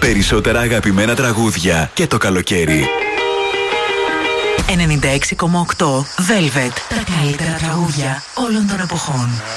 περισσότερα αγαπημένα τραγούδια και το καλοκαίρι. 96,8 Velvet. Τα καλύτερα τραγούδια όλων των εποχών.